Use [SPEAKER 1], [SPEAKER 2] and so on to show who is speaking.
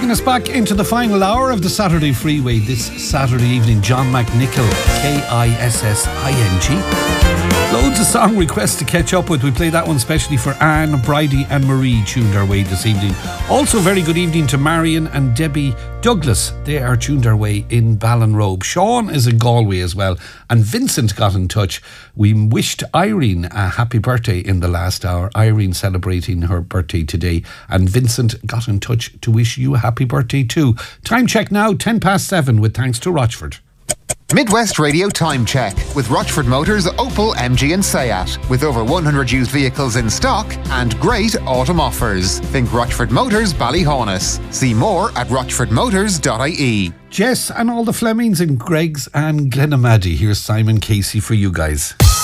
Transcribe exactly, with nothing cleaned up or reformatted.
[SPEAKER 1] Taking us back into the final hour of the Saturday Freeway this Saturday evening, John McNichol, K I S S I N G. Loads of song requests to catch up with. We played that one specially for Anne, Bridie and Marie tuned our way this evening. Also very good evening to Marion and Debbie Douglas. They are tuned our way in Ballinrobe. Sean is in Galway as well. And Vincent got in touch. We wished Irene a happy birthday in the last hour. Irene celebrating her birthday today. And Vincent got in touch to wish you a happy birthday too. Time check now, ten past seven with thanks to Rochford.
[SPEAKER 2] Midwest Radio Time Check with Rochford Motors, Opel, M G and Seat. With over one hundred used vehicles in stock and great autumn offers. Think Rochford Motors, Ballyhaunis. See more at rochford motors dot I E.
[SPEAKER 1] Jess and all the Flemings and Greg's and Glenamaddy. Here's Simon Casey for you guys.